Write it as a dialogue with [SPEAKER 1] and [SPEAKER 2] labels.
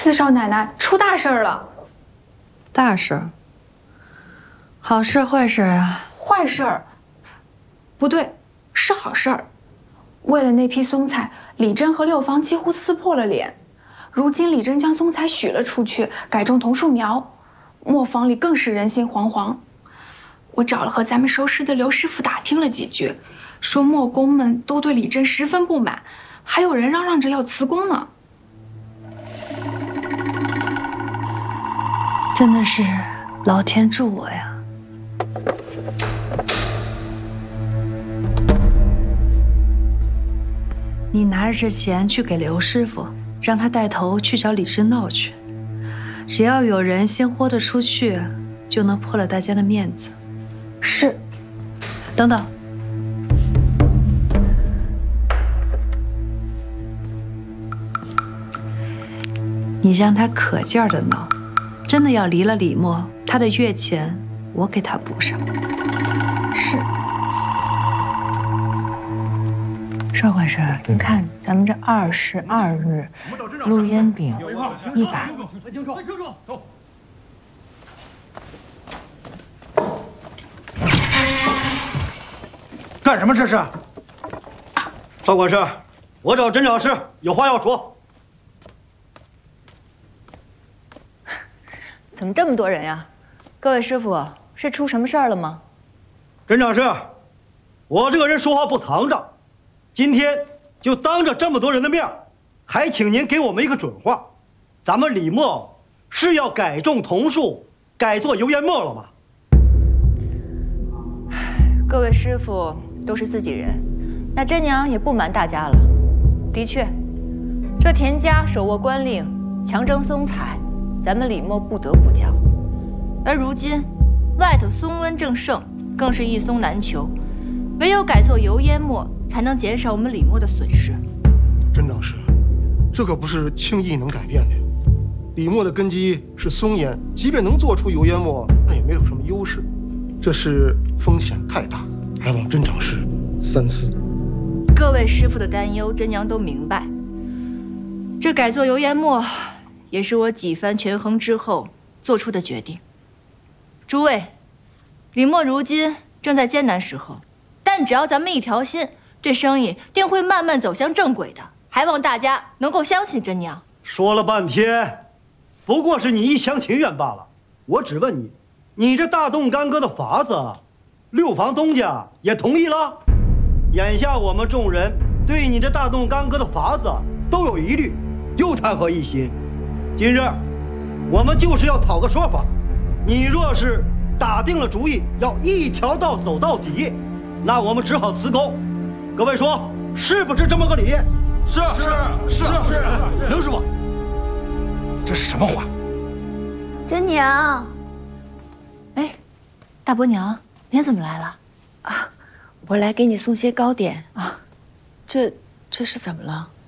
[SPEAKER 1] 四少奶奶出大事儿了！
[SPEAKER 2] 大事儿？好事坏事啊？
[SPEAKER 1] 坏事儿，不对，是好事儿。为了那批松菜，李珍和六房几乎撕破了脸。如今李珍将松菜许了出去，改种桐树苗，磨坊里更是人心惶惶。我找了和咱们熟识的刘师傅打听了几句，说磨工们都对李珍十分不满，还有人嚷嚷着要辞工呢。
[SPEAKER 2] 真的是老天助我呀！你拿着这钱去给刘师傅，让他带头去找李珍闹去。只要有人先豁得出去，就能破了大家的面子。
[SPEAKER 1] 是。
[SPEAKER 2] 等等，你让他可劲儿的闹，真的要离了李默，他的月钱我给他补上。
[SPEAKER 1] 是。
[SPEAKER 3] 邵管事，你看咱们这22日录烟饼100。
[SPEAKER 4] 分清楚，走。
[SPEAKER 5] 干什么这是？邵管事，我找甄老师有话要说。
[SPEAKER 6] 怎么这么多人呀？各位师傅，是出什么事儿了吗？
[SPEAKER 5] 甄老师，我这个人说话不藏着，今天就当着这么多人的面，还请您给我们一个准话，咱们李默是要改种桐树，改做油烟磨了吗？
[SPEAKER 6] 各位师傅都是自己人，那甄娘也不瞒大家了。的确，这田家手握官令，强征松采，咱们李默不得不交。而如今，外头松瘟正盛，更是一松难求，唯有改做油烟末，才能减少我们李默的损失。
[SPEAKER 7] 甄长师，这可不是轻易能改变的。李默的根基是松烟，即便能做出油烟末，那也没有什么优势。这是风险太大，还望甄长师三思。
[SPEAKER 6] 各位师傅的担忧，甄娘都明白。这改做油烟末，也是我几番权衡之后做出的决定。诸位，李默如今正在艰难时候，但只要咱们一条心，这生意定会慢慢走向正轨的。还望大家能够相信甄娘。
[SPEAKER 5] 说了半天，不过是你一厢情愿罢了。我只问你，你这大动干戈的法子，六房东家也同意了？眼下我们众人对你这大动干戈的法子都有疑虑，又谈何一心？今日我们就是要讨个说法。你若是打定了主意要一条道走到底，那我们只好辞工。各位说是不是这么个理？是。
[SPEAKER 4] 刘师傅，这是什么话？
[SPEAKER 3] 甄娘，
[SPEAKER 6] 哎，大伯娘，您怎么来了？
[SPEAKER 3] 我来给你送些糕点啊。这是怎么了？